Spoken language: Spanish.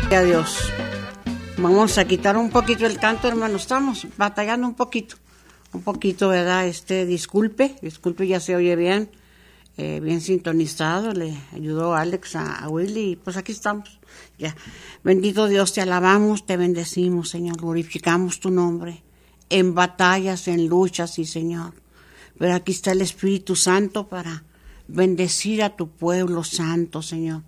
A Dios. Vamos a quitar un poquito el canto, hermano. Estamos batallando un poquito, ¿verdad? Disculpe, ya se oye bien, bien sintonizado. Le ayudó Alex a Willy y pues aquí estamos. Ya. Bendito Dios, te alabamos, te bendecimos, Señor. Glorificamos tu nombre en batallas, en luchas, sí, Señor. Pero aquí está el Espíritu Santo para bendecir a tu pueblo santo, Señor.